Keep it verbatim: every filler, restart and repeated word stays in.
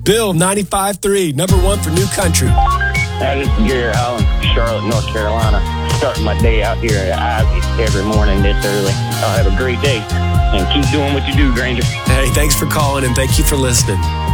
Bill, ninety-five three, number one for New Country. Hi, this is Gary Holland, Charlotte, North Carolina. Starting my day out here at Ivy every morning this early. I'll have a great day. And keep doing what you do, Granger. Hey, thanks for calling and thank you for listening.